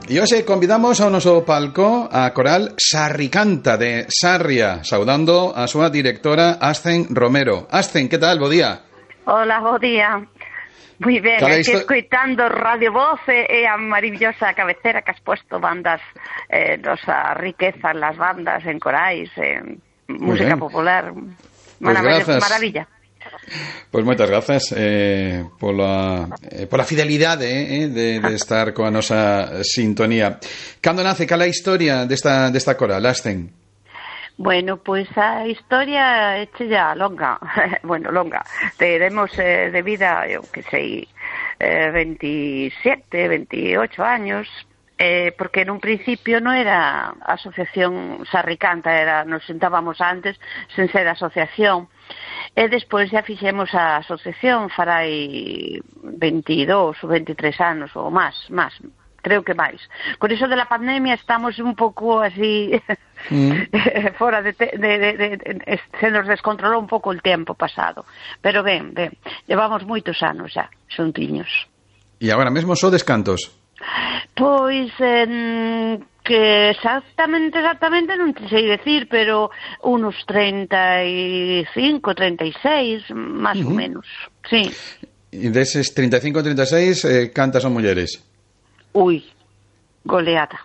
E hoxe convidamos ao noso palco a coral Sarricanta de Sarria, saudando a súa directora Ascen Romero. Ascen, que tal? Bo día. Hola, bo día. Moi ben, aquí escoitando Radio Voz e a maravillosa cabecera que has puesto bandas, nosa riqueza las bandas en corais, en música popular. Maravilla. Pois moitas grazas pola fidelidade de estar coa nosa sintonía. Cando nace, cal é a historia desta coral, Ascen? Bueno, pois a historia é ya longa. Bueno, longa. Teremos de vida, eu que sei, 27, 28 años, porque nun principio non era asociación Sarricanta, nos sentábamos antes sen ser asociación. E despois xa fixemos a asociación farai 22 ou 23 anos ou máis, creo que máis. Con iso de la pandemia estamos un pouco así fora se nos descontrolou un pouco o tempo pasado, pero ben, levamos moitos anos xa xuntiños. E agora mesmo sodes cantos? Pois que exactamente non te sei decir, pero unos 35, 36, máis ou menos, sí. E deses 35, 36, cantas son mulleres? Ui, goleada.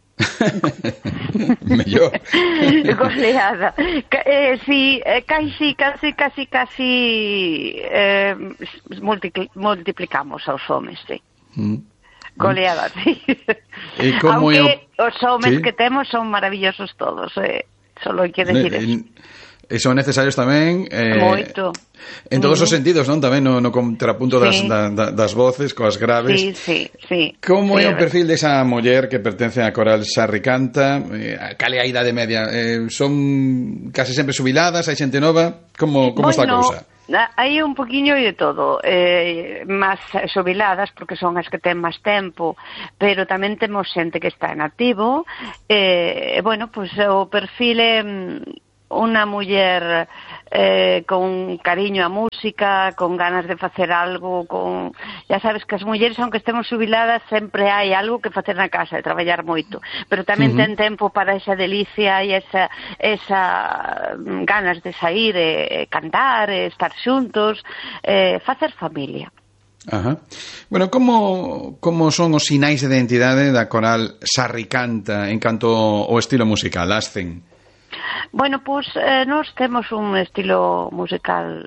Mellor. Goleada. Sí, casi multiplicamos aos homes, sí. Goleada, sí. Aunque os homes que temos son maravillosos todos, solo hai que decir eso. E son necesarios tamén moito. En todos os sentidos, non? Tamén no contrapunto das voces, coas graves. Sí. Como é o perfil desa muller que pertence á coral Sarricanta? Cal é a idade media? Son case sempre xubiladas? Hai xente nova? Como está a cousa? Hai un poquinho de todo, máis xubiladas porque son as que ten máis tempo, pero tamén temos xente que está en activo. Bueno, pois o perfil é unha muller con cariño á música, con ganas de facer algo, ya sabes que as mulleres, aunque estemos xubiladas, sempre hai algo que facer na casa, de traballar moito, pero tamén ten tempo para esa delicia e esa ganas de sair, cantar, estar xuntos, facer familia. Ajá. Bueno, como son os sinais de identidade da coral Sarricanta en canto ao estilo musical, Ascen? Bueno, pois nós temos un estilo musical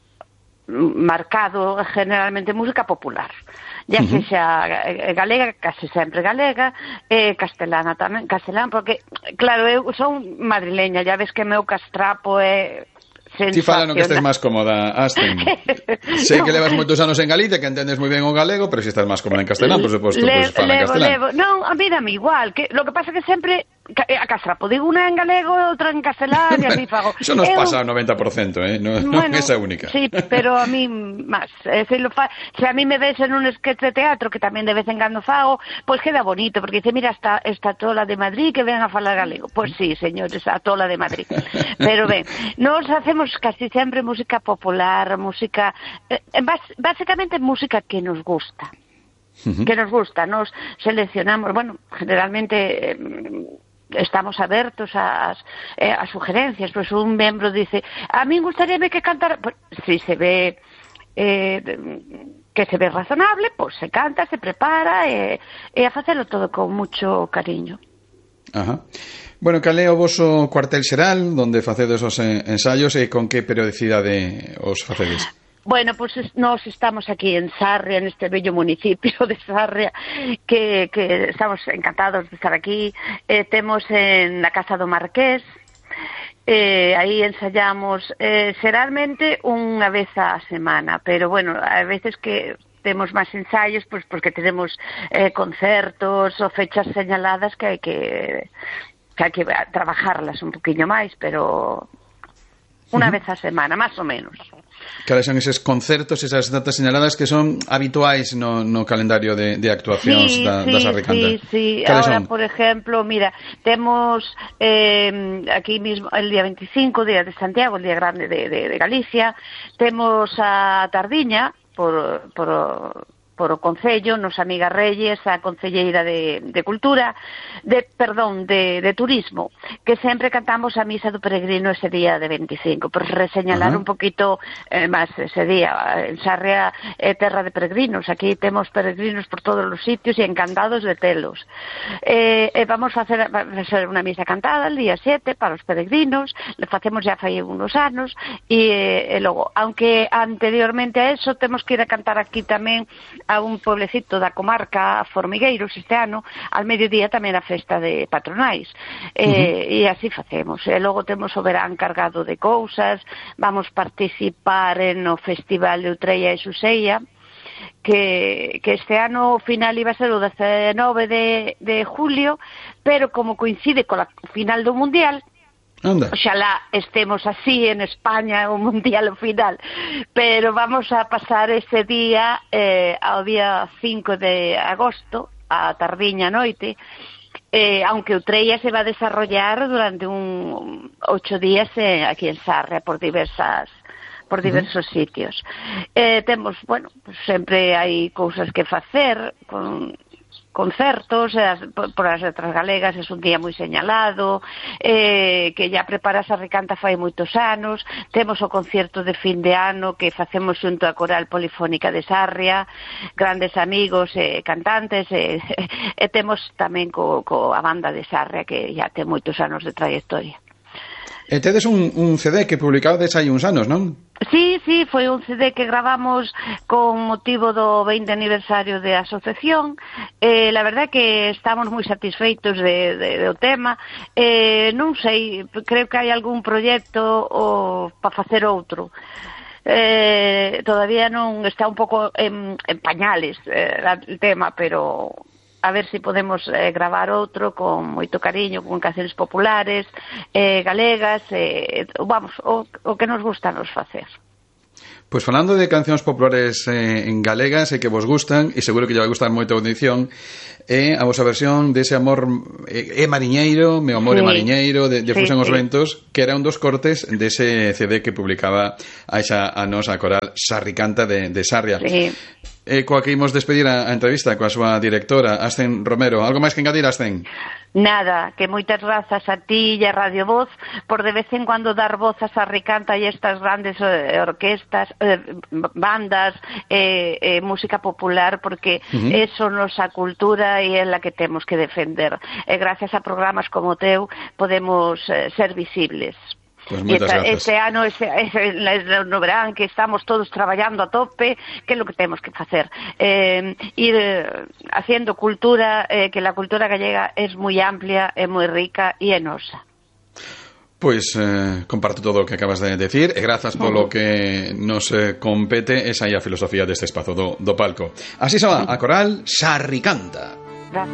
marcado, generalmente música popular, ya sexa galega, case sempre galega, castelana tamén, porque, claro, eu son madrileña, ya ves que meu castrapo é Ti fala no que estés máis cómoda, Ascen. Sei que levas moitos anos en Galicia, que entendes moi ben o galego, pero se estás máis cómoda en castelán, por suposto, pues fala en castelán. Non, a mí dame igual, lo que pasa que sempre a castrapo, digo unha en galego e outra en castelán, e así fago. Eso nos pasa ao 90%, non é esa única. Sí, pero a mí máis. Se a mí me ves en un sketch de teatro, que tamén de vez en cando fago, pois queda bonito, porque dice, mira, esta tola de Madrid que ven a falar galego. Pois sí, señores, a tola de Madrid. Pero ben, nos hacemos casi sempre música popular, música, básicamente música que nos gusta. Nos seleccionamos, bueno, generalmente estamos abertos a sugerencias, pues un membro dice, a mí gustaríame que cantara, pues, si se ve que se ve razonable, pues se canta, se prepara e a facelo todo con mucho cariño. Ajá. Bueno, cal é o voso cuartel xeral onde facedes os ensaios e con que periodicidade os facedes? Bueno, pues nós estamos aquí en Sarria, neste bello municipio de Sarria, que estamos encantados de estar aquí. Temos en la Casa do Marqués, aí ensayamos xeralmente unha vez a semana, pero bueno, a veces que temos máis ensaios, pois porque tenemos concertos ou fechas señaladas que hai que trabajarlas un poquinho máis, pero unha vez a semana, máis ou menos. Cales son eses concertos, esas datas señaladas que son habituais no calendario de actuacións da Sarricanta? Sí. Ahora, por ejemplo, mira, temos aquí mismo el día 25, Día de Santiago, el Día Grande de Galicia, temos a Tardiña, por por o Concello, nos amiga Reyes, a Concelleira de Cultura, de Turismo, que sempre cantamos a misa do peregrino ese día de 25, por reseñalar un poquito máis ese día. En Sarria é terra de peregrinos, aquí temos peregrinos por todos os sitios e encantados de telos. Vamos a facer unha misa cantada el día 7 para os peregrinos, le facemos ya fai unos anos, e logo, aunque anteriormente a eso temos que ir a cantar aquí tamén a un pueblecito da comarca, a Formigueiros, este ano, al mediodía tamén a festa de patronais. E así facemos. E logo temos o verán cargado de cousas, vamos participar no Festival de Utreia e Xuseia, que este ano o final iba a ser o 19 de julio, pero como coincide co final do Mundial, oxalá estemos así en España o Mundial ao final, pero vamos a pasar ese día ao día 5 de agosto, a tardiña noite, aunque Utreia se va a desarrollar durante 8 días aquí en Sarria por diversos sitios. Temos, bueno, pues sempre hai cousas que facer, concertos, por as letras galegas é un día moi señalado, que ya prepara Sarricanta fai moitos anos. Temos o concerto de fin de ano que facemos xunto a Coral Polifónica de Sarria, grandes amigos e cantantes, e temos tamén a banda de Sarria que ya ten moitos anos de trayectoria. E tedes un CD que publicades hai uns anos, non? Sí, foi un CD que gravamos con motivo do 20 aniversario de asociación. La verdad que estamos moi satisfeitos do tema. Non sei, creo que hai algún proxecto para facer outro. Todavía non está un pouco en pañales el tema, pero a ver se podemos gravar outro con moito cariño, con cancións populares, galegas, vamos, o que nos gusta nos facer. Pois falando de cancións populares en galegas e que vos gustan, e seguro que lle vai gustar moito a audición, a vosa versión dese amor mariñeiro, meu amor é mariñeiro, de Fusen os ventos, que era un dos cortes dese CD que publicaba a nosa coral Sarricanta de Sarria. Sí. Coa que imos despedir a entrevista coa súa directora, Asten Romero. Algo máis que engadir, Asten? Nada, que moitas grazas a ti e a Radio Voz por de vez en cuando dar voz a Sarricanta e estas grandes orquestas, bandas, música popular, porque eso nosa cultura e é la que temos que defender. E gracias a programas como o teu podemos ser visibles. Pues este ano no verán que estamos todos traballando a tope, que é o que temos que facer, ir haciendo cultura, que la cultura gallega é moi amplia, é moi rica e é nosa. Pois comparto todo o que acabas de decir e grazas polo que nos compete esa aí a filosofía deste espazo do palco. Así se va a coral Sarricanta.